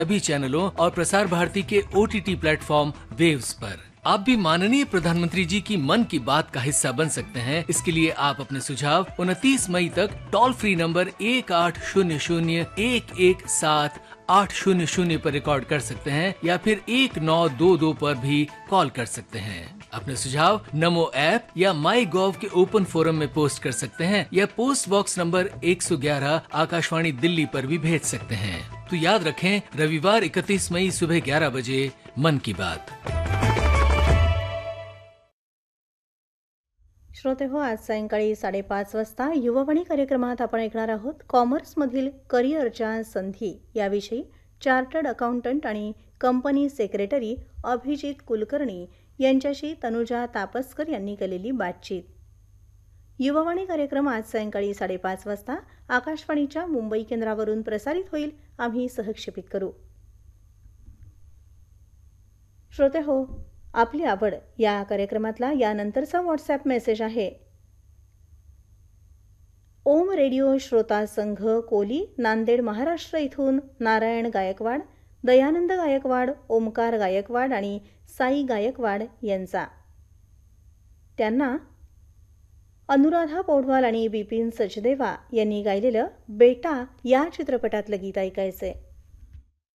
सभी चैनलों और प्रसार भारती के OTT प्लेटफॉर्म वेव्स पर। आप भी माननीय प्रधानमंत्री जी की मन की बात का हिस्सा बन सकते हैं। इसके लिए आप अपने सुझाव 29 मई तक टोल फ्री नंबर 1800-117-800 पर रिकॉर्ड कर सकते हैं या फिर 1922 पर भी कॉल कर सकते हैं। अपने सुझाव नमो ऐप या माई गॉव के ओपन फोरम में पोस्ट कर सकते हैं या post box number 111 Akashvani Delhi पर भी भेज सकते हैं। तो याद रखें, रविवार 31 मई सुबह 11 बजे मन की बात। श्रोते हो, आज सायंकाळी 5:30 वाजता युववाणी कार्यक्रमात आपण ऐकणार आहोत कॉमर्समधील करिअरच्या संधी याविषयी चार्टर्ड अकाउंटंट आणि कंपनी सेक्रेटरी अभिजित कुलकर्णी यांच्याशी तनुजा तापस्कर यांनी केलेली बातचीत। युववाणी कार्यक्रम आज सायंकाळी 5:30 वाजता आकाशवाणीच्या मुंबई केंद्रावरून प्रसारित होईल। आम्ही सहक्षेपित करू। श्रोते हो, आपली आवड या कार्यक्रमातला यानंतरचा व्हॉट्सॲप मेसेज आहे। ओम रेडिओ श्रोता संघ कोली नांदेड महाराष्ट्र इथून नारायण गायकवाड, दयानंद गायकवाड, ओमकार गायकवाड आणि साई गायकवाड यांचा। त्यांना अनुराधा पौडवाल आणि बिपिन सचदेवा यांनी गायलेलं बेटा या चित्रपटातलं गीत ऐकायचंय।